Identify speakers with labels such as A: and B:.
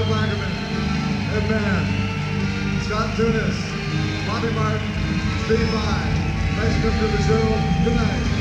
A: Bob Lagerman, Ed Mann, Scott Tunis, Bobby Martin, Steve Vai. Thanks for coming to the show. Good night.